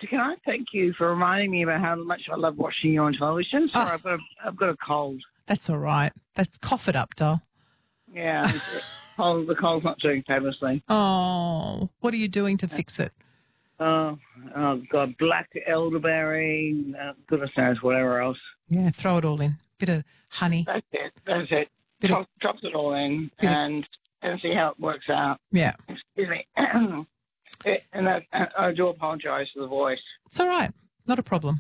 can I thank you for reminding me about how much I love watching you on television? Sorry, I've got a cold. That's all right. That's cough it up, doll. Yeah, the cold's not doing famously. Oh, what are you doing to fix it? Oh, God, black elderberry, goodness knows whatever else. Yeah, throw it all in. Bit of honey. That's it. Drops it all in and see how it works out. Yeah. Excuse me. And I do apologise for the voice. It's all right. Not a problem.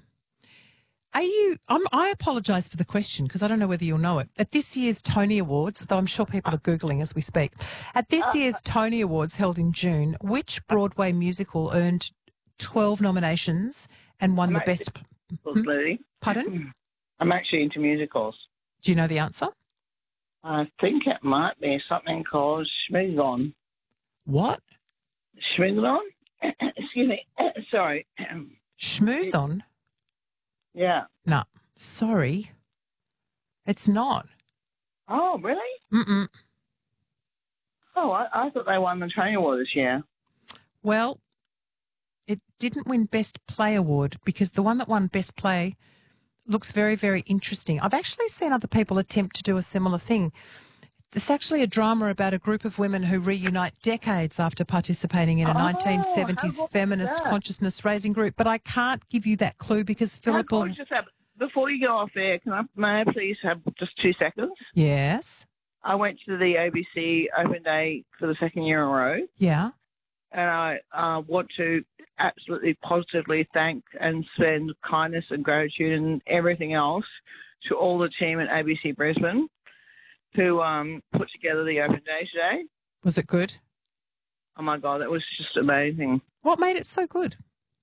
I apologise for the question because I don't know whether you'll know it. At this year's Tony Awards, though I'm sure people are Googling as we speak, at this year's Tony Awards held in June, which Broadway musical earned 12 nominations and won the best... Pardon? I'm actually into musicals. Do you know the answer? I think it might be something called Schmigadoon. What? Schmigadoon? Excuse me. Sorry. Schmoozon? Yeah. No, sorry. It's not. Oh, really? Mm-mm. Oh, I thought they won the Tony Award this year. Well, it didn't win Best Play Award because the one that won Best Play looks very, very interesting. I've actually seen other people attempt to do a similar thing. It's actually a drama about a group of women who reunite decades after participating in a 1970s feminist consciousness-raising group. But I can't give you that clue because Philip will... Before you go off there, may I please have just 2 seconds? Yes. I went to the ABC Open Day for the second year in a row. Yeah. And I want to absolutely positively thank and send kindness and gratitude and everything else to all the team at ABC Brisbane who put together the Open Day today. Was it good? Oh, my God, it was just amazing. What made it so good?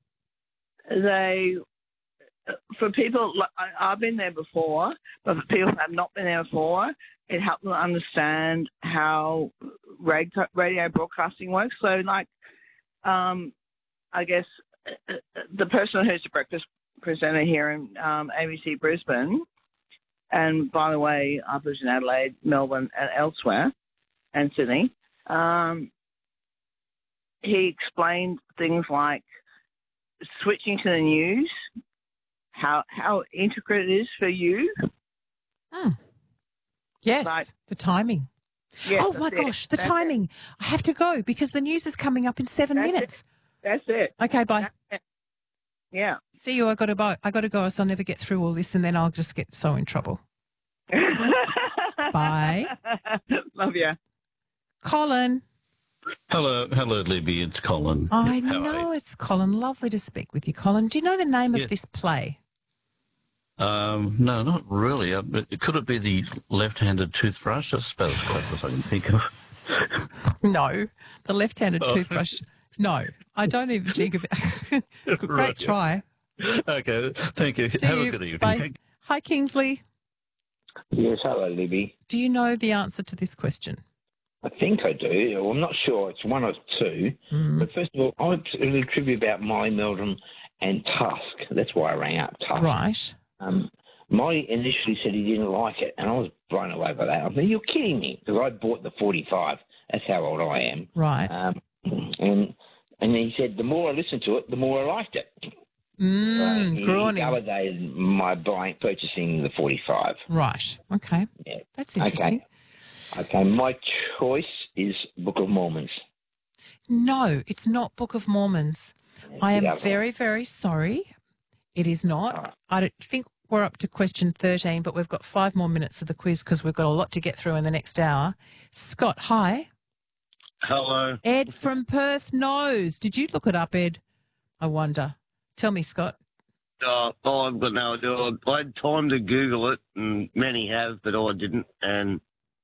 For people, I've been there before, but for people who have not been there before, it helped them understand how radio broadcasting works. So, I guess the person who's the breakfast presenter here in ABC Brisbane, and by the way, I've lived in Adelaide, Melbourne, and elsewhere, and Sydney. He explained things like switching to the news, how intricate it is for you. Yes, the timing. Yes, oh, my gosh, the timing. I have to go because the news is coming up in 7 minutes. That's it. Okay, bye. Yeah. See you. I got to go, so I'll never get through all this, and then I'll just get so in trouble. Bye. Love you. Colin. Hello, Libby. It's Colin. I know it's Colin. Lovely to speak with you, Colin. Do you know the name of this play? No, not really. Could it be the left-handed toothbrush? That's about as close as I can think of. No, the left-handed toothbrush. No, I don't even think of it. Great Right. try. Okay, thank you. Have a good evening. Bye. Hi, Kingsley. Yes, hello, Libby. Do you know the answer to this question? I think I do. Well, I'm not sure. It's one of two. But first of all, I want to attribute about Molly Meldrum and Tusk. That's why I rang up Tusk. Right. Molly initially said he didn't like it, and I was blown away by that. I mean, you're kidding me, because I bought the 45. That's how old I am. Right. And he said the more I listened to it, the more I liked it. He validated my purchasing the 45. Right. Okay. Yeah. That's interesting. Okay. My choice is Book of Mormons. No, it's not Book of Mormons. I am very, very sorry. It is not. I don't think we're up to question 13, but we've got 5 more minutes of the quiz because we've got a lot to get through in the next hour. Scott, hi. Hello. Ed from Perth knows. Did you look it up, Ed? I wonder. Tell me, Scott. I've got no idea. I had time to Google it, and many have, but I didn't. And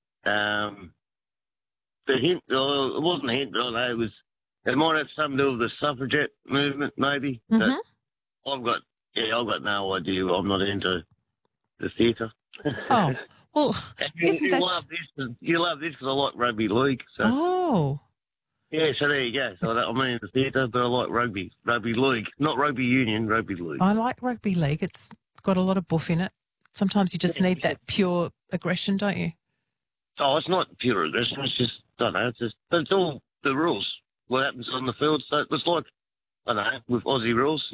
the hint, it wasn't a hint, but I know it might have something to do with the suffragette movement, maybe. Mm-hmm. I've got no idea. I'm not into the theatre. Oh, well, you love this because I like rugby league. So. Oh. Yeah, so there you go. So I'm not into theatre, but I like rugby league, not rugby union, rugby league. I like rugby league. It's got a lot of boof in it. Sometimes you just need that pure aggression, don't you? Oh, it's not pure aggression. It's just, I don't know, but it's all the rules. What happens on the field. So it's like, I don't know, with Aussie rules.